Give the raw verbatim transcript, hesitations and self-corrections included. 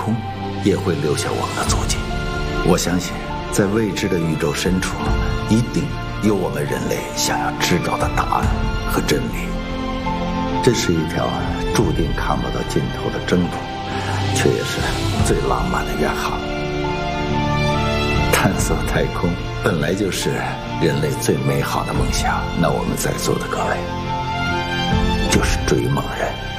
空，也会留下我们的足迹。我相信，在未知的宇宙深处，一定有我们人类想要知道的答案和真理。这是一条注定看不到尽头的征途，却也是最浪漫的远航。探索太空本来就是人类最美好的梦想，那我们在座的各位就是追梦人。